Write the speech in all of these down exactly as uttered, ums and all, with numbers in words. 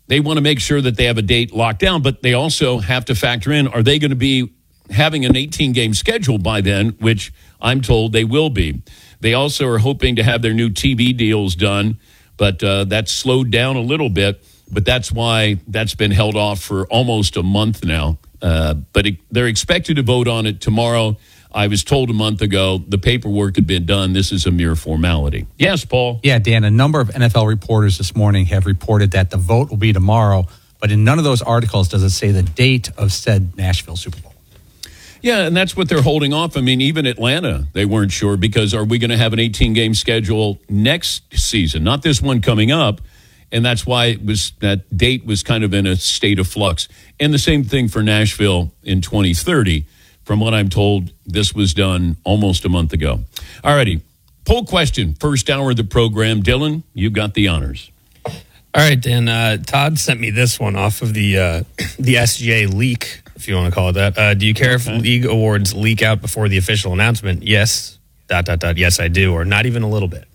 they want to make sure that they have a date locked down, but they also have to factor in, are they going to be having an eighteen-game schedule by then, which I'm told they will be. They also are hoping to have their new T V deals done, but uh, that's slowed down a little bit. But that's why that's been held off for almost a month now. Uh, but it, they're expected to vote on it tomorrow. I was told a month ago the paperwork had been done. This is a mere formality. Yes, Paul? Yeah, Dan, a number of N F L reporters this morning have reported that the vote will be tomorrow, but in none of those articles does it say the date of said Nashville Super Bowl. Yeah, and that's what they're holding off. I mean, even Atlanta, they weren't sure because are we going to have an eighteen-game schedule next season? Not this one coming up. And that's why it was that date was kind of in a state of flux. And the same thing for Nashville in twenty thirty. From what I'm told, this was done almost a month ago. All righty. Poll question, first hour of the program. Dylan, you got the honors. All right, Dan. Uh, Todd sent me this one off of the uh, the S G A leak, if you want to call it that. Uh, do you care okay. if league awards leak out before the official announcement? Yes, dot, dot, dot, yes, I do, or not even a little bit.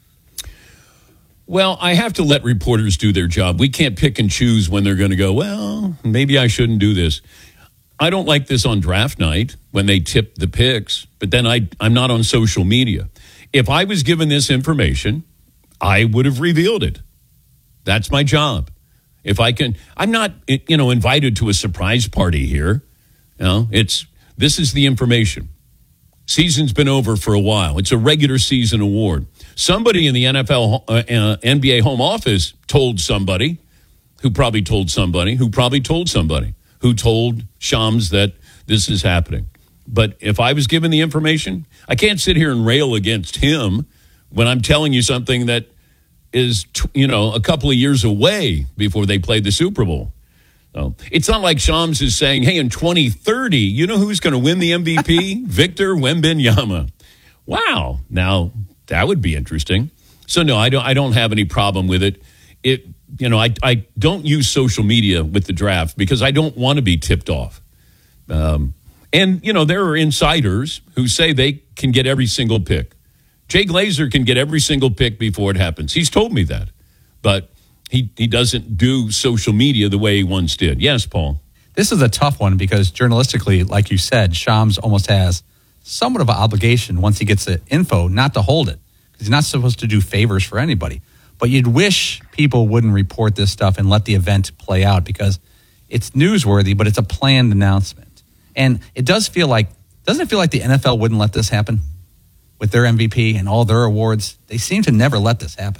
Well, I have to let reporters do their job. We can't pick and choose when they're going to go, well, maybe I shouldn't do this. I don't like this on draft night when they tip the picks, but then I, I'm not on social media. If I was given this information, I would have revealed it. That's my job. If I can, I'm not, you know, invited to a surprise party here. You know, it's, this is the information. Season's been over for a while. It's a regular season award. Somebody in the N F L, uh, uh, N B A home office told somebody, who probably told somebody, who probably told somebody, who told Shams that this is happening. But if I was given the information, I can't sit here and rail against him when I'm telling you something that is, you know, a couple of years away before they play the Super Bowl. So it's not like Shams is saying, hey, in twenty thirty, you know who's going to win the M V P? Victor Wembanyama. Wow. Now, that would be interesting. So, no, I don't I don't have any problem with it. It, you know, I, I don't use social media with the draft because I don't want to be tipped off. Um, and, you know, there are insiders who say they can get every single pick. Jay Glazer can get every single pick before it happens. He's told me that. But he, he doesn't do social media the way he once did. Yes, Paul? This is a tough one because journalistically, like you said, Shams almost has somewhat of an obligation once he gets the info not to hold it because he's not supposed to do favors for anybody. But you'd wish people wouldn't report this stuff and let the event play out because it's newsworthy, but it's a planned announcement. And it does feel like, doesn't it feel like the N F L wouldn't let this happen with their M V P and all their awards? They seem to never let this happen.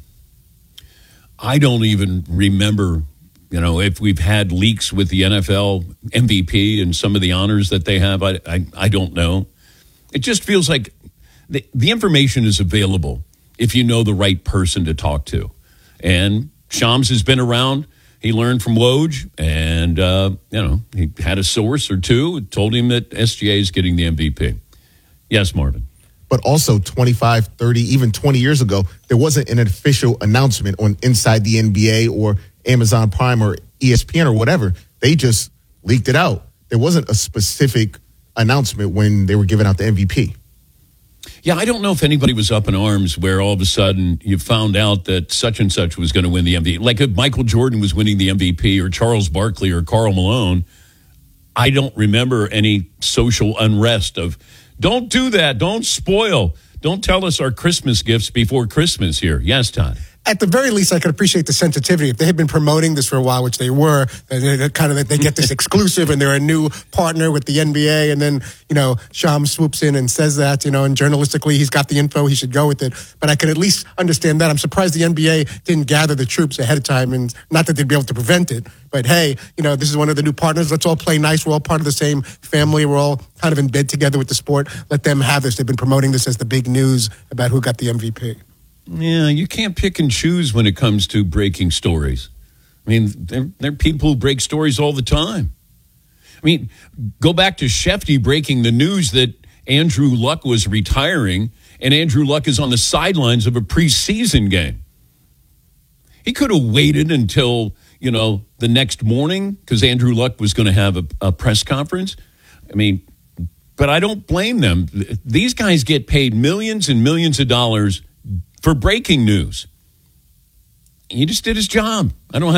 I don't even remember, you know, if we've had leaks with the N F L M V P and some of the honors that they have. I I, I don't know. It just feels like the, the information is available if you know the right person to talk to. And Shams has been around. He learned from Woj, and, uh, you know, he had a source or two, told him that S G A is getting the M V P. Yes, Marvin. But also twenty-five, thirty, even twenty years ago, there wasn't an official announcement on Inside the N B A or Amazon Prime or E S P N or whatever. They just leaked it out. There wasn't a specific announcement when they were giving out the M V P. Yeah, I don't know if anybody was up in arms where all of a sudden you found out that such and such was going to win the M V P. Like if Michael Jordan was winning the M V P or Charles Barkley or Karl Malone, I don't remember any social unrest of, don't do that, don't spoil, don't tell us our Christmas gifts before Christmas here. Yes, Todd. At the very least, I could appreciate the sensitivity. If they had been promoting this for a while, which they were, they, they kind of they get this exclusive, and they're a new partner with the N B A, and then you know Shams swoops in and says that, you know, and journalistically he's got the info, he should go with it. But I could at least understand that. I'm surprised the N B A didn't gather the troops ahead of time, and not that they'd be able to prevent it, but hey, you know, this is one of the new partners. Let's all play nice. We're all part of the same family. We're all kind of in bed together with the sport. Let them have this. They've been promoting this as the big news about who got the M V P. Yeah, you can't pick and choose when it comes to breaking stories. I mean, there, there are people who break stories all the time. I mean, go back to Shefty breaking the news that Andrew Luck was retiring, and Andrew Luck is on the sidelines of a preseason game. He could have waited until, you know, the next morning because Andrew Luck was going to have a, a press conference. I mean, but I don't blame them. These guys get paid millions and millions of dollars for breaking news. He just did his job. I don't have